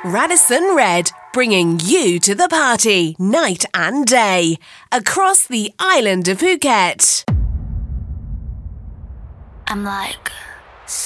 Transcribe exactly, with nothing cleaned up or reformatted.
Radisson Red, bringing you to the party night and day across the island of Phuket. I'm like